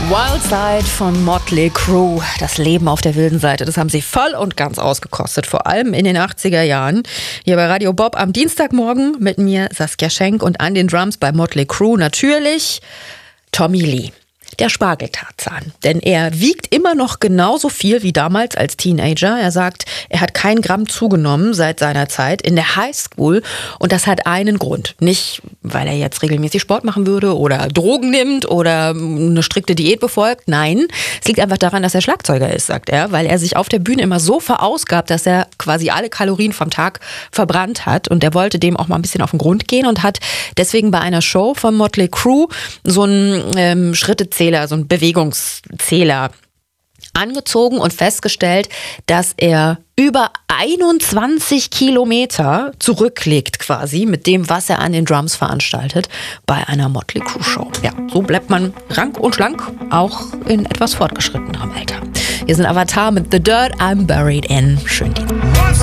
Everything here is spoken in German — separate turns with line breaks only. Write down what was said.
Wild Side von Motley Crue. Das Leben auf der wilden Seite, das haben sie voll und ganz ausgekostet. Vor allem in den 80er Jahren. Hier bei Radio Bob am Dienstagmorgen mit mir Saskia Schenk und an den Drums bei Motley Crue natürlich Tommy Lee. Der Spargeltarzan. Denn er wiegt immer noch genauso viel wie damals als Teenager. Er sagt, er hat kein Gramm zugenommen seit seiner Zeit in der Highschool. Und das hat einen Grund. Nicht, weil er jetzt regelmäßig Sport machen würde oder Drogen nimmt oder eine strikte Diät befolgt. Nein, es liegt einfach daran, dass er Schlagzeuger ist, sagt er. Weil er sich auf der Bühne immer so verausgabt, dass er quasi alle Kalorien vom Tag verbrannt hat. Und er wollte dem auch mal ein bisschen auf den Grund gehen und hat deswegen bei einer Show von Motley Crue so einen Schrittezähler, so einen Bewegungszähler angezogen und festgestellt, dass er über 21 Kilometer zurücklegt quasi mit dem, was er an den Drums veranstaltet bei einer Motley Crue Show. Ja, so bleibt man rank und schlank, auch in etwas fortgeschrittenerem Alter. Hier sind Avatar mit The Dirt I'm Buried In. Schön.